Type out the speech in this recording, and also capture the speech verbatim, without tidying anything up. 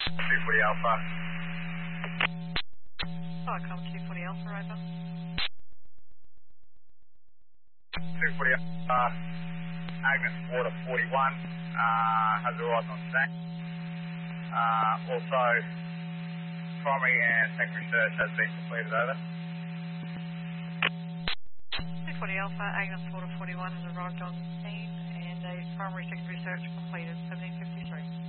two forty Alpha. Oh, come two forty Alpha, over. two forty Alpha, Agnes Water forty-one, uh, has arrived on scene. Uh, also, primary and secondary search has been completed, over. two forty Alpha, Agnes Water forty-one has arrived on scene and a primary secondary search completed, seventeen fifty-three.